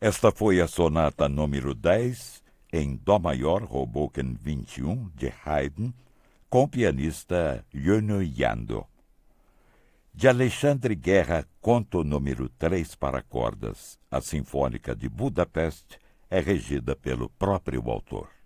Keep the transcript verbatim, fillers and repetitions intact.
Esta foi a sonata número dez, em Dó maior, Hoboken vinte e um, de Haydn, com o pianista Jónö Jando. De Alexandre Guerra, conto número três para cordas, a Sinfônica de Budapeste é regida pelo próprio autor.